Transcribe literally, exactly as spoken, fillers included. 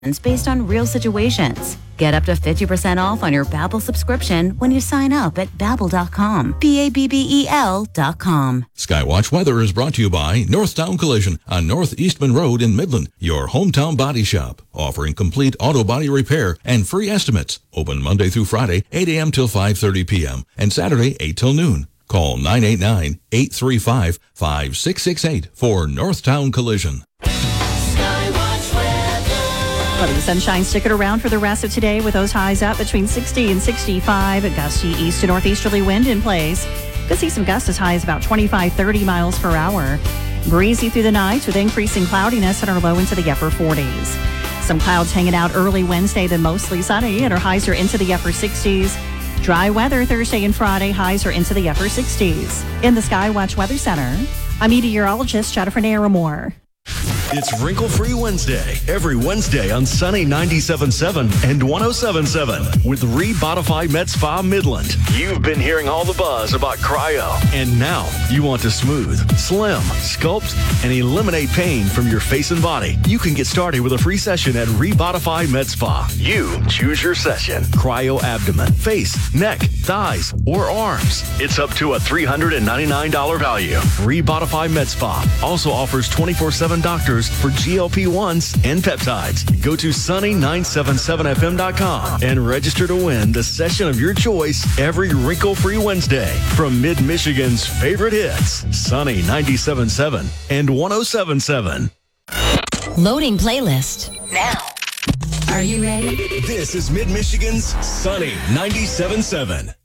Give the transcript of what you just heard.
based on real situations. Get up to fifty percent off on your Babbel subscription when you sign up at babbel dot com. B A B B E L dot com. Skywatch Weather is brought to you by Northtown Collision on North Eastman Road in Midland, your hometown body shop, offering complete auto body repair and free estimates. Open Monday through Friday, eight a.m. till five thirty p.m. and Saturday, eight till noon. Call nine eight nine, eight three five, five six six eight for Northtown Collision. Well, the sunshine sticking around for the rest of today with those highs up between sixty and sixty-five. A gusty east to northeasterly wind in place. Could see some gusts as high as about twenty-five, thirty miles per hour. Breezy through the night with increasing cloudiness and our low into the upper forties. Some clouds hanging out early Wednesday, then mostly sunny, and our highs are into the upper sixties. Dry weather Thursday and Friday, highs are into the upper sixties. In the Skywatch Weather Center, I'm meteorologist Jennifer Naramore. It's Wrinkle-Free Wednesday, every Wednesday on Sunny ninety-seven point seven and one oh seven point seven with Rebodify Med Spa Midland. You've been hearing all the buzz about cryo, and now you want to smooth, slim, sculpt, and eliminate pain from your face and body. You can get started with a free session at Rebodify Med Spa. You choose your session. Cryo abdomen, face, neck, thighs, or arms. It's up to a three hundred ninety-nine dollars value. Rebodify Med Spa also offers twenty-four seven doctors for G L P ones and peptides. Go to sunny nine seven seven f m dot com and register to win the session of your choice every Wrinkle-Free Wednesday from Mid-Michigan's favorite hits, Sunny ninety-seven point seven and one oh seven point seven. Loading playlist now. Are you ready? This is Mid-Michigan's Sunny ninety-seven point seven.